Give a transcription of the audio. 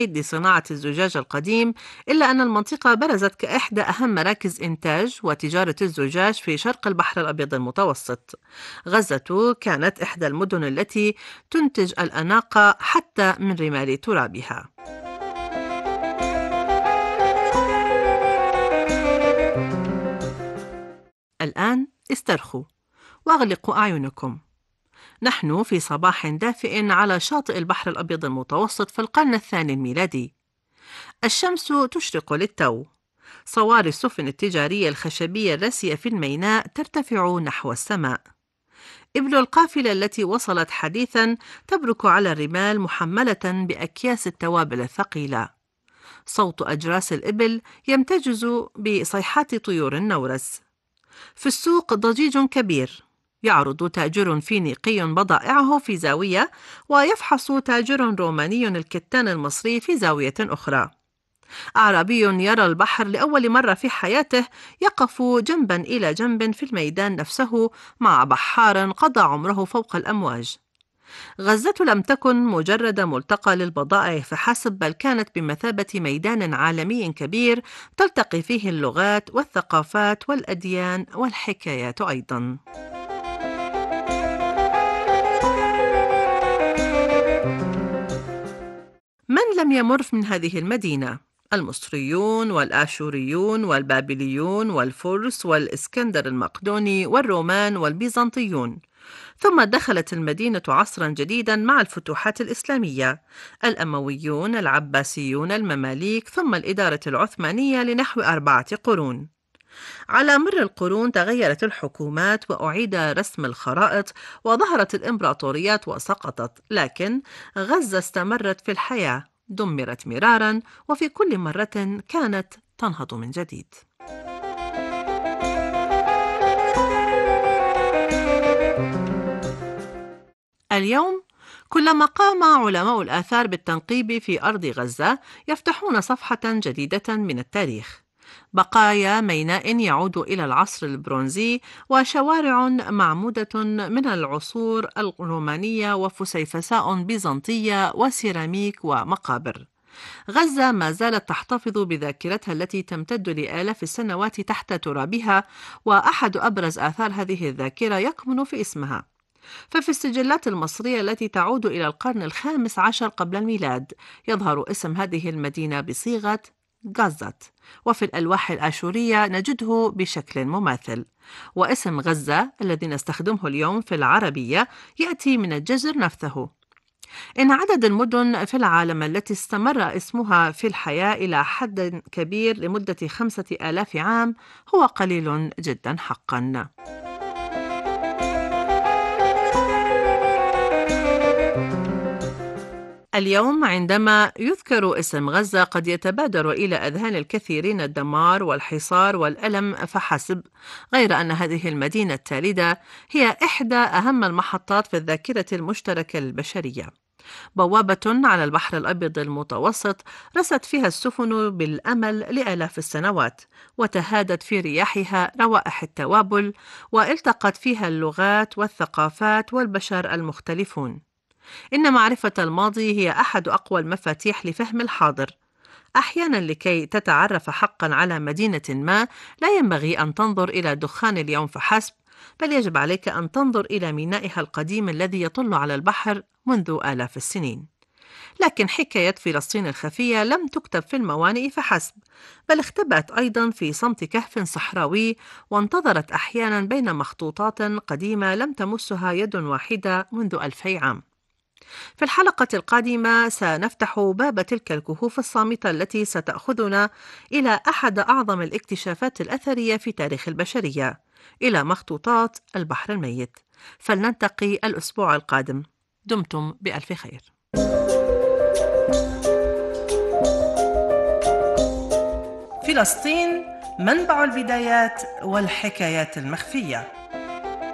لصناعة الزجاج القديم، إلا أن المنطقة برزت كإحدى أهم مراكز إنتاج وتجارة الزجاج في شرق البحر الأبيض المتوسط. غزة كانت إحدى المدن التي تنتج الأناقة حتى من رمال ترابها. الآن استرخوا وأغلقوا أعينكم. نحن في صباح دافئ على شاطئ البحر الأبيض المتوسط في القرن الثاني الميلادي. الشمس تشرق للتو. صواري السفن التجارية الخشبية الراسية في الميناء ترتفع نحو السماء. إبل القافلة التي وصلت حديثا تبرك على الرمال محملة بأكياس التوابل الثقيلة. صوت أجراس الإبل يمتجز بصيحات طيور النورس. في السوق ضجيج كبير. يعرض تاجر فينيقي بضائعه في زاوية، ويفحص تاجر روماني الكتان المصري في زاوية أخرى. أعرابي يرى البحر لأول مرة في حياته يقف جنبا إلى جنب في الميدان نفسه مع بحار قضى عمره فوق الأمواج. غزة لم تكن مجرد ملتقى للبضائع فحسب، بل كانت بمثابة ميدان عالمي كبير تلتقي فيه اللغات والثقافات والأديان والحكايات أيضا. من لم يمر من هذه المدينة؟ المصريون والآشوريون والبابليون والفرس والإسكندر المقدوني والرومان والبيزنطيون. ثم دخلت المدينة عصرا جديدا مع الفتوحات الإسلامية: الأمويون، العباسيون، المماليك، ثم الإدارة العثمانية لنحو 4 قرون. على مر القرون تغيرت الحكومات وأعيد رسم الخرائط وظهرت الإمبراطوريات وسقطت، لكن غزة استمرت في الحياة، دمرت مرارا وفي كل مرة كانت تنهض من جديد. اليوم كلما قام علماء الآثار بالتنقيب في أرض غزة يفتحون صفحة جديدة من التاريخ. بقايا ميناء يعود إلى العصر البرونزي، وشوارع معمودة من العصور الرومانية، وفسيفساء بيزنطية، وسيراميك، ومقابر. غزة ما زالت تحتفظ بذاكرتها التي تمتد لآلاف السنوات تحت ترابها، وأحد أبرز آثار هذه الذاكرة يكمن في اسمها. ففي السجلات المصرية التي تعود إلى القرن ال15 قبل الميلاد يظهر اسم هذه المدينة بصيغة غزة، وفي الألواح الآشورية نجده بشكل مماثل. واسم غزة الذي نستخدمه اليوم في العربية يأتي من الجزر نفسه. إن عدد المدن في العالم التي استمر اسمها في الحياة إلى حد كبير لمدة 5000 عام هو قليل جدا حقا. اليوم عندما يذكر اسم غزة قد يتبادر إلى أذهان الكثيرين الدمار والحصار والألم فحسب، غير أن هذه المدينة التالدة هي إحدى أهم المحطات في الذاكرة المشتركة للبشرية. بوابة على البحر الأبيض المتوسط رست فيها السفن بالأمل لآلاف السنوات، وتهادت في رياحها روائح التوابل، والتقت فيها اللغات والثقافات والبشر المختلفون. إن معرفة الماضي هي أحد أقوى المفاتيح لفهم الحاضر. أحيانا لكي تتعرف حقا على مدينة ما لا ينبغي أن تنظر إلى دخان اليوم فحسب، بل يجب عليك أن تنظر إلى مينائها القديم الذي يطل على البحر منذ آلاف السنين. لكن حكاية فلسطين الخفية لم تكتب في الموانئ فحسب، بل اختبأت أيضا في صمت كهف صحراوي، وانتظرت أحيانا بين مخطوطات قديمة لم تمسها يد واحدة منذ 2000 عام. في الحلقة القادمة سنفتح باب تلك الكهوف الصامتة التي ستأخذنا إلى أحد أعظم الاكتشافات الأثرية في تاريخ البشرية، إلى مخطوطات البحر الميت. فلنلتقي الأسبوع القادم. دمتم بألف خير. فلسطين، منبع البدايات والحكايات المخفية.